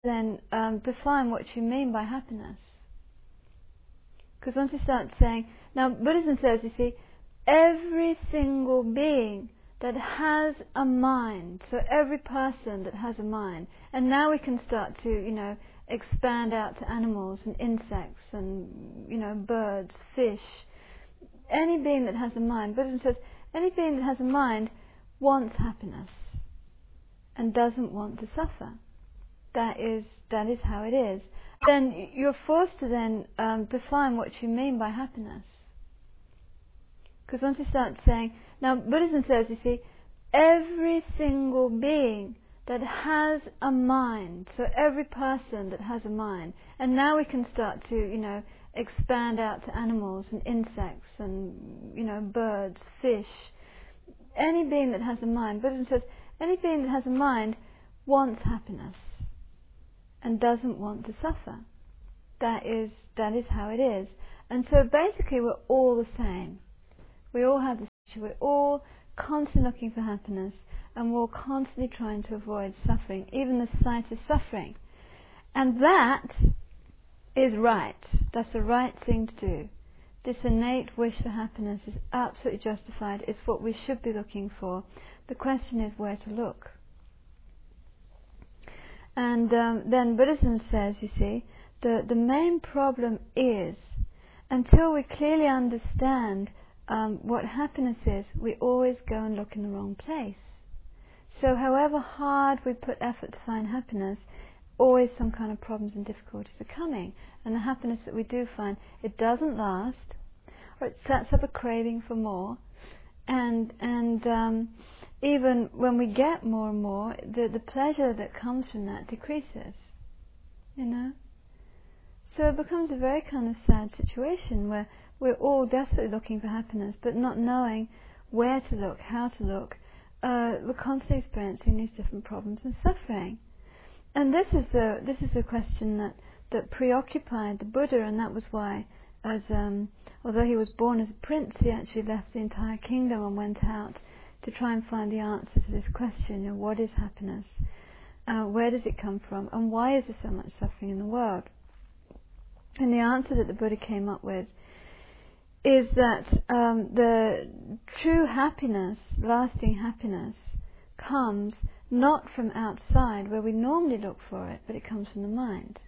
then define what you mean by happiness. Because once you start saying, now Buddhism says, you see, every single being that has a mind, so every person that has a mind, and now we can start to, expand out to animals and insects and, birds, fish, any being that has a mind. Buddhism says, any being that has a mind wants happiness and doesn't want to suffer. That is how it is. Then you're forced to then define what you mean by happiness. Because once you start saying, now Buddhism says, you see, every single being that has a mind, so every person that has a mind, and now we can start to, expand out to animals and insects and, birds, fish, any being that has a mind. Buddhism says, any being that has a mind wants happiness and doesn't want to suffer. That is how it is. And so basically we're all the same. We all have this issue. We're all constantly looking for happiness, and we're all constantly trying to avoid suffering, even the slightest suffering. And that is right. That's the right thing to do. This innate wish for happiness is absolutely justified. It's what we should be looking for. The question is where to look. And then Buddhism says, you see, the main problem is, until we clearly understand what happiness is, we always go and look in the wrong place. So however hard we put effort to find happiness, always some kind of problems and difficulties are coming. And the happiness that we do find, it doesn't last, or it sets up a craving for more. And even when we get more and more, the pleasure that comes from that decreases. So it becomes a very kind of sad situation where we're all desperately looking for happiness, but not knowing where to look, how to look. We're constantly experiencing these different problems and suffering. And this is the question that preoccupied the Buddha, and that was why, although he was born as a prince, he actually left the entire kingdom and went out to try and find the answer to this question, what is happiness? Where does it come from? And why is there so much suffering in the world? And the answer that the Buddha came up with is that the true happiness, lasting happiness, comes not from outside where we normally look for it, but it comes from the mind.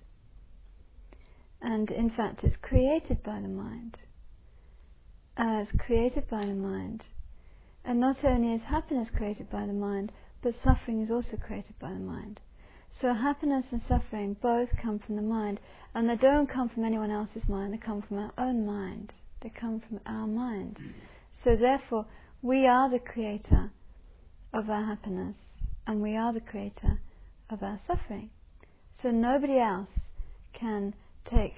And in fact it's created by the mind. It's created by the mind. And not only is happiness created by the mind, but suffering is also created by the mind. So happiness and suffering both come from the mind, and they don't come from anyone else's mind, they come from our own mind. They come from our mind. So therefore, we are the creator of our happiness, and we are the creator of our suffering. So nobody else can take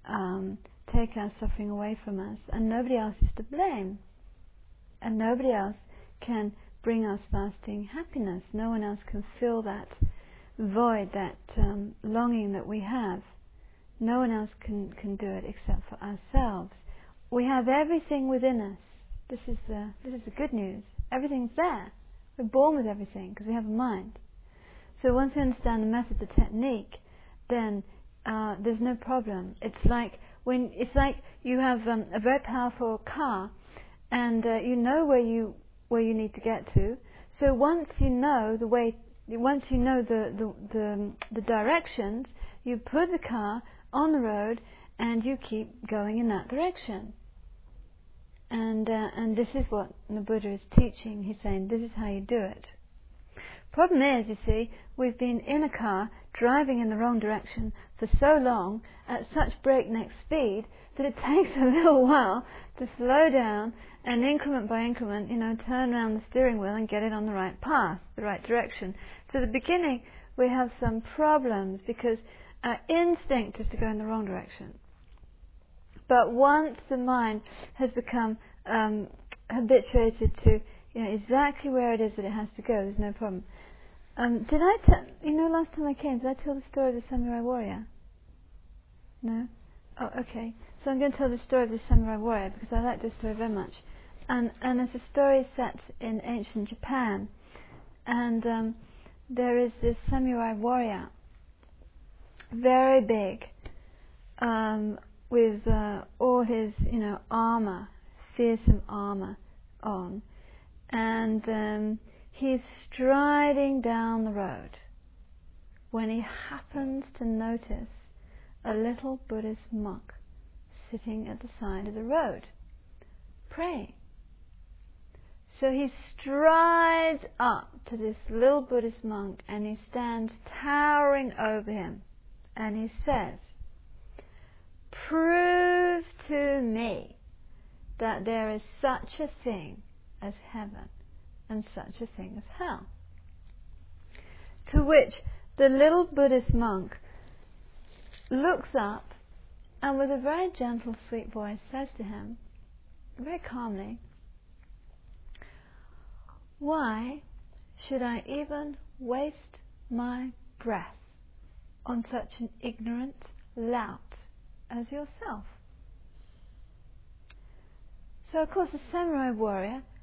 our suffering away from us, and nobody else is to blame. And nobody else can bring us lasting happiness. No one else can fill that void, that longing that we have. No one else can do it except for ourselves. We have everything within us. This is the good news. Everything's there. We're born with everything because we have a mind. So once we understand the method, the technique, then there's no problem. It's like you have a very powerful car, and you know where you need to get to. So once you know the way, once you know the directions, you put the car on the road and you keep going in that direction. And this is what the Buddha is teaching. He's saying this is how you do it. Problem is, you see, we've been in a car driving in the wrong direction for so long at such breakneck speed that it takes a little while to slow down and increment by increment, turn around the steering wheel and get it on the right path, the right direction. So at the beginning we have some problems because our instinct is to go in the wrong direction. But once the mind has become habituated to exactly where it is that it has to go, there's no problem. Did I tell, last time I came, did I tell the story of the samurai warrior? No? Oh, okay. So I'm going to tell the story of the samurai warrior because I like this story very much. And it's a story set in ancient Japan. And there is this samurai warrior. very big, with all his, armour, fearsome armour on, and he's striding down the road when he happens to notice a little Buddhist monk sitting at the side of the road, praying. So he strides up to this little Buddhist monk and he stands towering over him and he says, "Prove to me that there is such a thing as heaven and such a thing as hell." To which the little Buddhist monk looks up and with a very gentle, sweet voice says to him, very calmly, "Why should I even waste my breath on such an ignorant lout as yourself?" So of course the samurai warrior